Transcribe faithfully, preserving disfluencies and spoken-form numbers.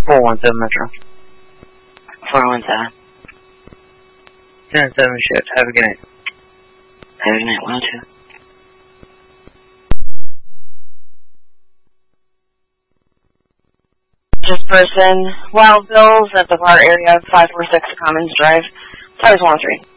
four one seven Metro. four one seven. ten seven shift. Have a good night. Have a good night. one oh two. This person, Wild Bills at the bar area, five four six Commons Drive. Tires one oh three.